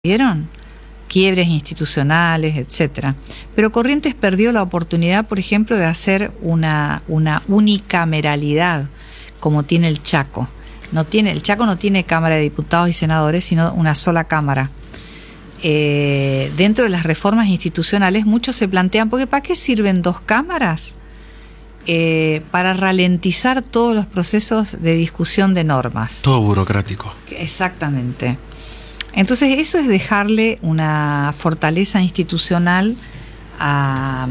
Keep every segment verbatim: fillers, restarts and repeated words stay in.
¿Vieron? Quiebres institucionales, etcétera. Pero Corrientes perdió la oportunidad, por ejemplo, de hacer una, una unicameralidad, como tiene el Chaco. No tiene, el Chaco no tiene Cámara de Diputados y Senadores, sino una sola Cámara. Eh, dentro de las reformas institucionales, muchos se plantean, porque ¿para qué sirven dos cámaras? Eh, para ralentizar todos los procesos de discusión de normas. Todo burocrático. Exactamente. Entonces eso es dejarle una fortaleza institucional a,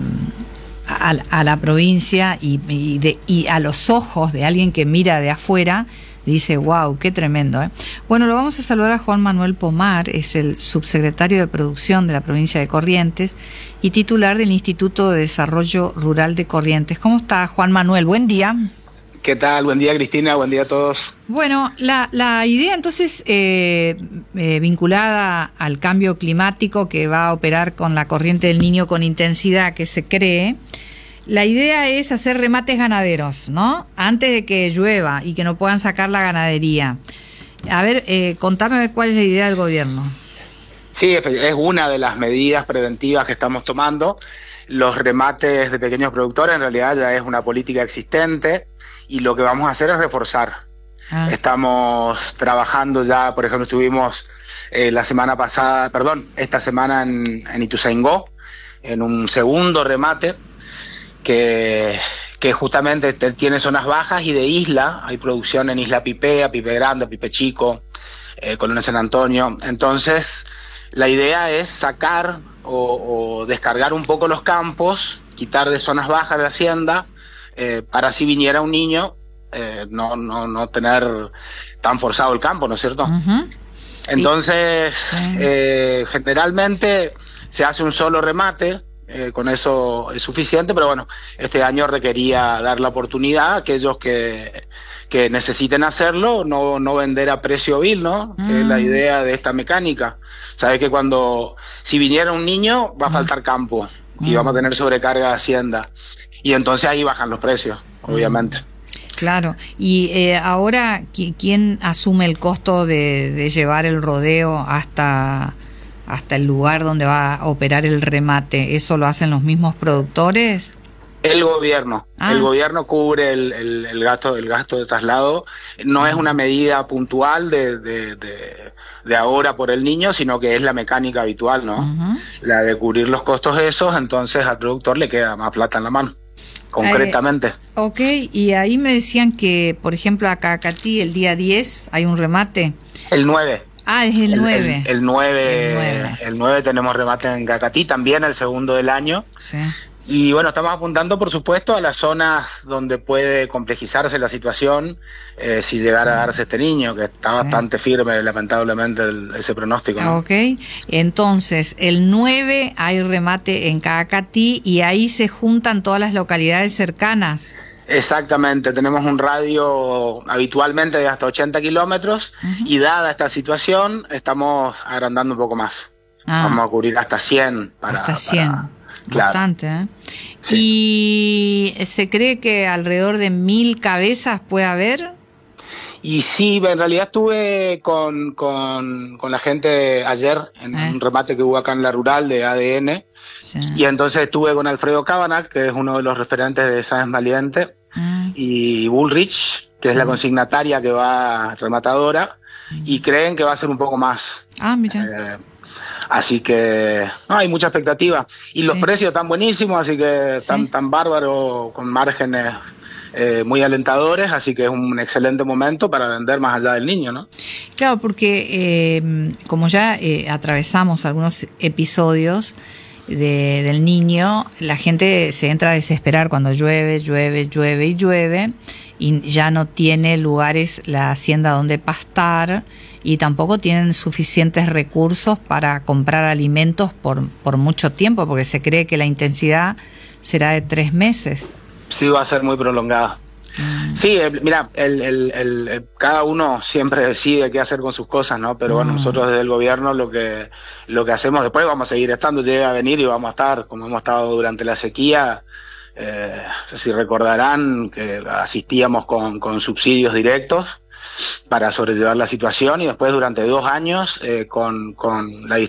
a, a la provincia y, y, de, y a los ojos de alguien que mira de afuera, dice, wow, qué tremendo, ¿eh? Bueno, lo vamos a saludar a Juan Manuel Pomar, es el subsecretario de Producción de la provincia de Corrientes y titular del Instituto de Desarrollo Rural de Corrientes. ¿Cómo está, Juan Manuel? Buen día. ¿Qué tal? Buen día, Cristina. Buen día a todos. Bueno, la, la idea entonces eh, eh, vinculada al cambio climático que va a operar con la corriente del Niño con intensidad que se cree, la idea es hacer remates ganaderos, ¿no? Antes de que llueva y que no puedan sacar la ganadería. A ver, eh, contame cuál es la idea del gobierno. Sí, es una de las medidas preventivas que estamos tomando. Los remates de pequeños productores en realidad ya es una política existente. Y lo que vamos a hacer es reforzar. Ah. Estamos trabajando ya, por ejemplo, estuvimos eh, la semana pasada, perdón, esta semana en, en Ituzaingó, en un segundo remate, que, que justamente tiene zonas bajas y de isla, hay producción en Isla Pipea, Pipe Grande, Pipe Chico, eh, Colonia San Antonio. Entonces, la idea es sacar o, o descargar un poco los campos, quitar de zonas bajas de hacienda, Eh, para si viniera un niño, eh, no, no, no tener tan forzado el campo, ¿no es cierto? Uh-huh. Entonces, sí. eh, generalmente se hace un solo remate, eh, con eso es suficiente, pero bueno, este año requería dar la oportunidad a aquellos que, que necesiten hacerlo, no, no vender a precio vil, ¿no? Uh-huh. Que es la idea de esta mecánica. Sabes que cuando, si viniera un niño, va a faltar campo uh-huh. y vamos a tener sobrecarga de hacienda. Y entonces ahí bajan los precios, obviamente. Claro. Y eh, ahora, ¿quién asume el costo de, de llevar el rodeo hasta, hasta el lugar donde va a operar el remate? ¿Eso lo hacen los mismos productores? El gobierno. Ah. El gobierno cubre el, el, el gasto el gasto de traslado. No es una medida puntual de, de, de, de ahora por el niño, sino que es la mecánica habitual, ¿no? Uh-huh. La de cubrir los costos esos, entonces al productor le queda más plata en la mano. Concretamente. Eh, ok, y ahí me decían que, por ejemplo, a Cacatí el día diez hay un remate. El nueve. Ah, es el, el nueve. El, el, nueve. El nueve tenemos remate en Cacatí, también el segundo del año. Sí. Y bueno, estamos apuntando, por supuesto, a las zonas donde puede complejizarse la situación eh, si llegara a darse este niño, que está sí. bastante firme, lamentablemente, el, ese pronóstico, ¿no? Ok, entonces, el nueve hay remate en Cacatí y ahí se juntan todas las localidades cercanas. Exactamente, tenemos un radio habitualmente de hasta ochenta kilómetros uh-huh. y dada esta situación, estamos agrandando un poco más. Ah. Vamos a cubrir hasta cien. Para, hasta cien. Para, Bastante, ¿eh? Sí. ¿Y se cree que alrededor de mil cabezas puede haber? Y sí, en realidad estuve con, con, con la gente ayer en eh. un remate que hubo acá en la rural de A D N. Sí. Y entonces estuve con Alfredo Cabanach, que es uno de los referentes de Sáenz Valiente, mm. y Bullrich, que sí. es la consignataria que va rematadora, mm. y creen que va a ser un poco más. Ah, mira. Eh, Así que no hay mucha expectativa. Y los sí. precios están buenísimos, así que están sí. tan bárbaros, con márgenes eh, muy alentadores, así que es un excelente momento para vender más allá del niño, ¿no? Claro, porque eh, como ya eh, atravesamos algunos episodios de, del niño, la gente se entra a desesperar cuando llueve, llueve, llueve y llueve, y ya no tiene lugares la hacienda donde pastar, y tampoco tienen suficientes recursos para comprar alimentos por, por mucho tiempo, porque se cree que la intensidad será de tres meses. Sí, va a ser muy prolongada. Mm. Sí, eh, mira, el, el, el, el, cada uno siempre decide qué hacer con sus cosas, ¿no? Pero mm. bueno, nosotros desde el gobierno lo que lo que hacemos, después vamos a seguir estando, llega a venir y vamos a estar, como hemos estado durante la sequía. Eh, si recordarán que asistíamos con, con subsidios directos. para sobrellevar la situación, y después durante dos años eh, con, con la